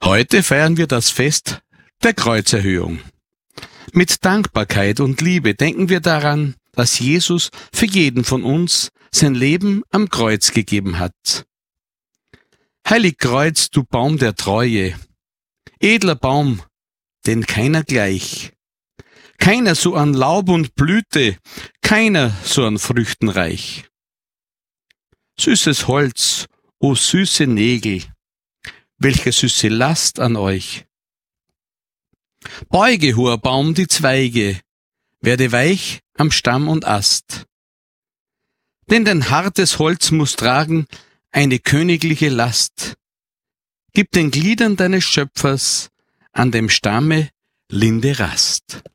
Heute feiern wir das Fest der Kreuzerhöhung. Mit Dankbarkeit und Liebe denken wir daran, dass Jesus für jeden von uns sein Leben am Kreuz gegeben hat. Heilig Kreuz, du Baum der Treue, edler Baum, den keiner gleich. Keiner so an Laub und Blüte, keiner so an Früchten reich. Süßes Holz, o süße Nägel, welche süße Last an euch. Beuge, hoher Baum, die Zweige, werde weich am Stamm und Ast. Denn dein hartes Holz muss tragen eine königliche Last. Gib den Gliedern deines Schöpfers an dem Stamme linde Rast.